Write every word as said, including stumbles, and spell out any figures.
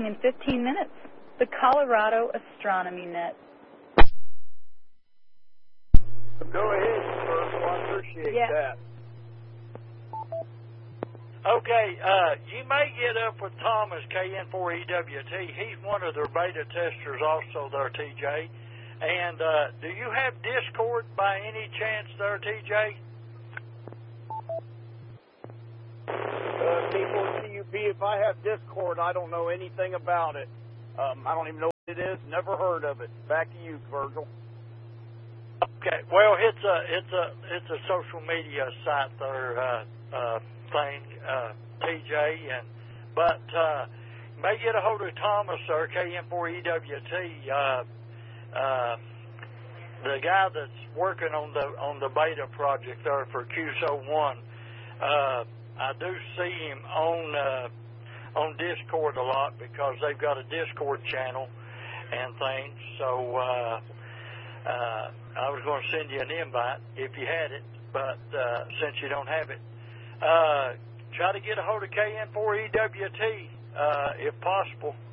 starting in fifteen minutes. The Colorado Astronomy Net. Go ahead, Virgil. I appreciate yeah. that. Okay, uh, you may get up with Thomas, K N four E W T. He's one of their beta testers also there, T J. And uh, do you have Discord by any chance there, T J? Uh, K four C U P, if I have Discord, I don't know anything about it. Um, I don't even know what it is. Never heard of it. Back to you, Virgil. Okay. Well, it's a it's a it's a social media site there uh, uh, thing, uh, T J, and but uh, may get a hold of Thomas or K N four E W T, uh, uh, the guy that's working on the on the beta project there for Q S O one. Uh, I do see him on uh, on Discord a lot because they've got a Discord channel and things. So. Uh, Uh, I was going to send you an invite if you had it, but uh, since you don't have it, uh, try to get a hold of K N four E W T uh, if possible.